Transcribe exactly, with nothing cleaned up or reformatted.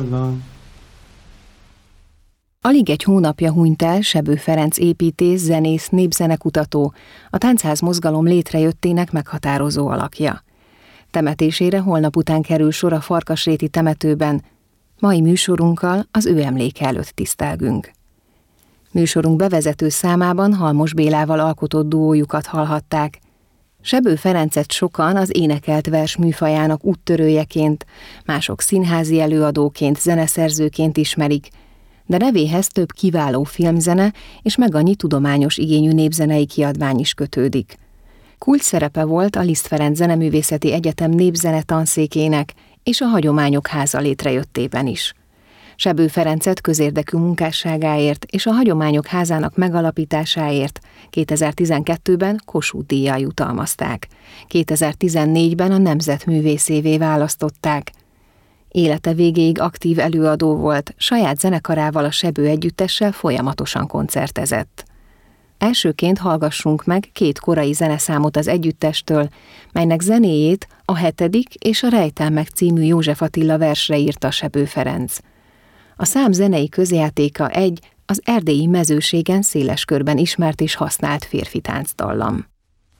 Alig egy hónapja hunyt el Sebő Ferenc építész, zenész, népzenekutató, a táncház mozgalom létrejöttének meghatározó alakja. Temetésére holnap után kerül sor a Farkasréti temetőben, mai műsorunkkal az ő emléke előtt tisztelgünk. Műsorunk bevezető számában Halmos Bélával alkotott duójukat hallhatták. Sebő Ferencet sokan az énekelt vers műfajának úttörőjeként, mások színházi előadóként, zeneszerzőként ismerik, de nevéhez több kiváló filmzene és meg annyi tudományos igényű népzenei kiadvány is kötődik. Kult szerepe volt a Liszt Ferenc Zeneművészeti Egyetem népzene tanszékének és a Hagyományok Háza létrejöttében is. Sebő Ferencet közérdekű munkásságáért és a Hagyományok Házának megalapításáért kétezer-tizenkettőben Kossuth-díjjal jutalmazták, kétezer-tizennégyben a nemzetművészévé választották. Élete végéig aktív előadó volt, saját zenekarával, a Sebő együttessel folyamatosan koncertezett. Elsőként hallgassunk meg két korai zeneszámot az együttestől, melynek zenéjét a hetedik és a Rejtelmek című József Attila versre írta Sebő Ferenc. A szám zenei közjátéka egy, az erdélyi mezőségen széles körben ismert és használt férfi táncdallam.